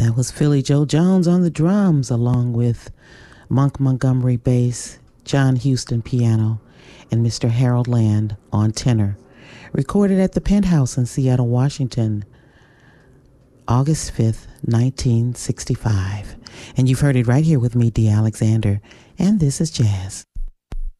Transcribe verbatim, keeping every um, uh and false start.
That was Philly Joe Jones on the drums, along with Monk Montgomery bass, John Houston piano, and Mister Harold Land on tenor. Recorded at the Penthouse in Seattle, Washington, August fifth, nineteen sixty-five. And you've heard it right here with me, Dee Alexander, and this is Jazz.